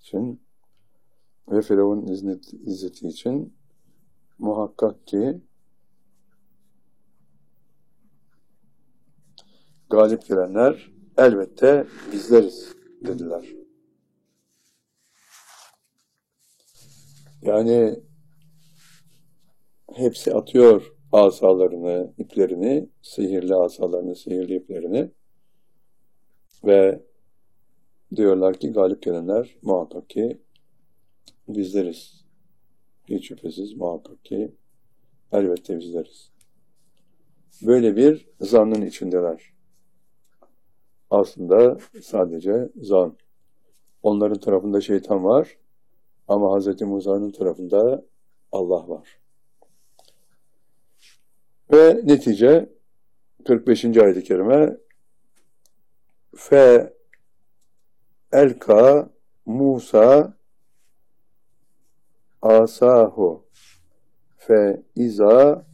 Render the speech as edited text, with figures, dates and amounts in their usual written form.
için ve Firavun'un izzeti için muhakkak ki galip gelenler elbette bizleriz dediler. Yani hepsi atıyor asalarını, iplerini, sihirli asalarını, sihirli iplerini ve diyorlar ki galip gelenler muhakkak ki bizleriz. Hiç şüphesiz muhakkak ki elbette bizleriz. Böyle bir zannın içindeler. Aslında sadece zan. Onların tarafında şeytan var ama Hz. Musa'nın tarafında Allah var. Ve netice 45. ayet-i kerime fe elka Musa asahu fe iza